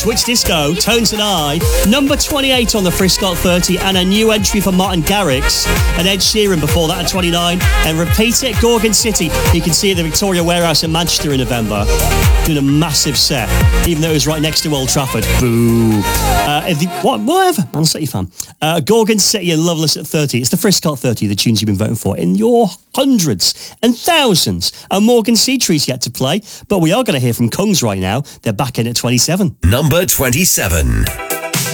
Switch Disco, Tones and I, number 28 on the Frisco 30, and a new entry for Martin Garrix, and Ed Sheeran before that at 29, and Repeat It, Gorgon City. You can see at the Victoria Warehouse in Manchester in November, doing a massive set, even though it was right next to Old Trafford. Boo. Whatever, Man City fan. Gorgon City and Loveless at 30. It's the Frisco 30, the tunes you've been voting for, in your hundreds and thousands. And Morgan Seatree's yet to play, but we are going to hear from Kungs right now. They're back in at 27. Number 27.